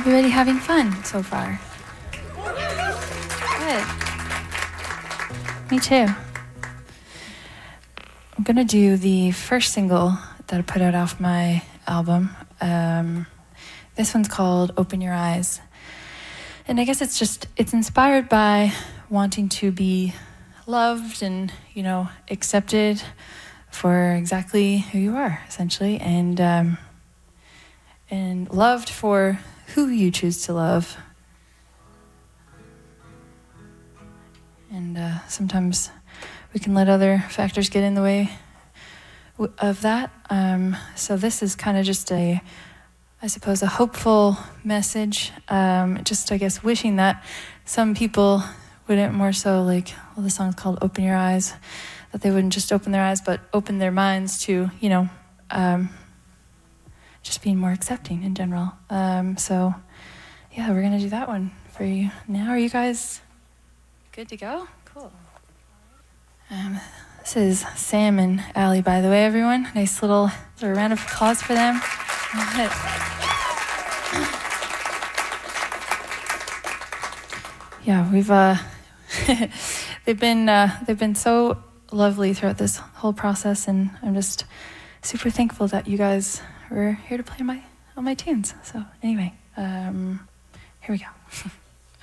everybody having fun so far? Good. Me too. I'm gonna do the first single that I put out off my album. This one's called Open Your Eyes. And I guess it's inspired by wanting to be loved and, accepted for exactly who you are, essentially, and loved for who you choose to love. And sometimes we can let other factors get in the way of that. So this is kind of just I suppose, a hopeful message. Just, I guess, wishing that some people wouldn't more so the song's called Open Your Eyes, that they wouldn't just open their eyes, but open their minds to, just being more accepting in general. So, yeah, we're going to do that one for you now. Are you guys good to go? Cool. This is Sam and Allie, by the way, everyone. Nice little round of applause for them. Yeah, we've they've been so lovely throughout this whole process, and I'm just super thankful that you guys were here to play on my tunes. So anyway, here we go.